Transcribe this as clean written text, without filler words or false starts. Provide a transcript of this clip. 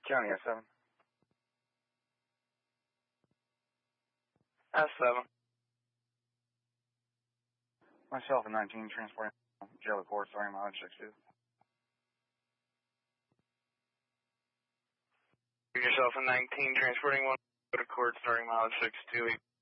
County S7. S7. Myself and 19 transporting jail court, starting mileage 62. Yourself and 19 transporting one, go to court, starting mileage 62.